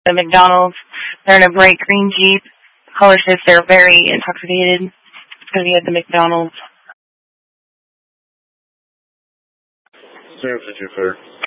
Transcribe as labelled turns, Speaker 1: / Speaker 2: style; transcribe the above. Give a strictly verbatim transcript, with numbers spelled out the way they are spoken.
Speaker 1: the McDonald's. They're in a bright green Jeep. Caller says they're very intoxicated because he had the McDonald's.
Speaker 2: Zero two two four.